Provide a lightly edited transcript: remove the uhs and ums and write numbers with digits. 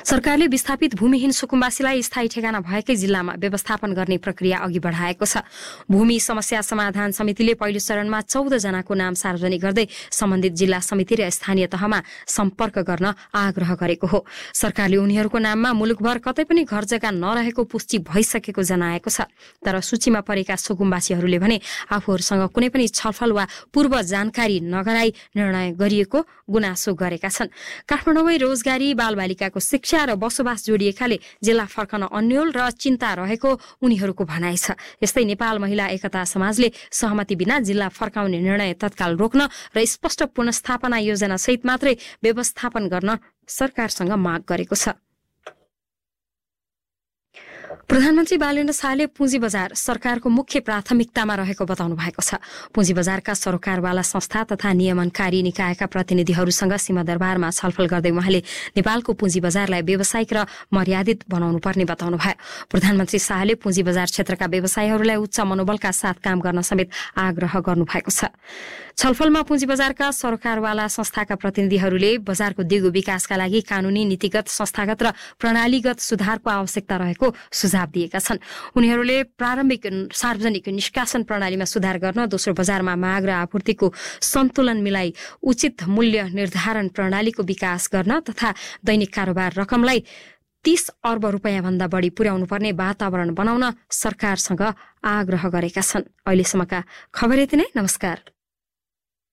सरकारले विस्थापित भूमिहीन सुकुम्बासीलाई स्थायी ठेगाना भएकै जिल्लामा व्यवस्थापन गर्ने प्रक्रिया अघि बढाएको छ। भूमि समस्या समाधान समितिले पहिलो चरणमा 14 जनाको नाम सार्वजनिक गर्दै सम्बन्धित जिल्ला समिति र स्थानीय तहमा सम्पर्क गर्न आग्रह गरेको हो। सरकारले उनीहरूको नाममा मुलुकभर कतै पनि घर जग्गा नरहेको पुष्टि भइसकेको जनाएको छ। तर सूचीमा परेका सुकुम्बासीहरूले भने आफूहरूसँग कुनै पनि छलफल वा पूर्व जानकारी नगराई निर्णय गरिएको गुनासो गरेका छन्। काठमाडौँमै रोजगारी, बालबालिकाको शिक्षा र बसोबास जोडिएकाले जिल्ला फर्कन अन्यल र चिन्ता रहेको उनीहरूको भनाइ छ। यस्तै नेपाल महिला एकता समाजले सहमति बिना जिल्ला फर्काउने निर्णय तत्काल रोक्न र स्पष्ट पुनर्स्थापना योजना सहित मात्रै व्यवस्थापन गर्न सरकारसँग माग गरेको छ। प्रधानमन्त्री बालेन्द्र शाहले पुँजी बजार सरकारको मुख्य प्राथमिकतामा रहेको बताउनु भएको छ। पुँजी बजारका सरोकारवाला संस्था तथा नियमनकारी निकायका प्रतिनिधिहरूसँग सिंहदरबारमा छलफल गर्दै उहाँले नेपालको पुँजी बजारलाई व्यावसायिक र मर्यादित बनाउनु पर्ने बताउनु भयो। प्रधानमन्त्री शाहले पुँजी बजार क्षेत्रका व्यवसायीहरूलाई उच्च मनोबलका साथ काम गर्न समेत आग्रह गर्नुभएको छ। छलफलमा पुँजी बजारका सरोकारवाला संस्थाका प्रतिनिधिहरूले बजारको दिगो विकासका लागि कानूनी, नीतिगत, संस्थागत र प्रणालीगत सुधारको आवश्यकता रहेको सुझाव दिएका छन्। उनीहरूले प्रारम्भिक सार्वजनिक निष्कासन प्रणालीमा सुधार गर्न, दोस्रो बजारमा माग र आपूर्तिको सन्तुलन मिलाई उचित मूल्य निर्धारण प्रणालीको विकास गर्न तथा दैनिक कारोबार रकमलाई 30 अर्ब रुपियाँ भन्दा बढी पुर्याउनु पर्ने वातावरण बनाउन सरकारसँग आग्रह गरेका छन्। अहिलेसम्मका खबर यति नै। नमस्कार।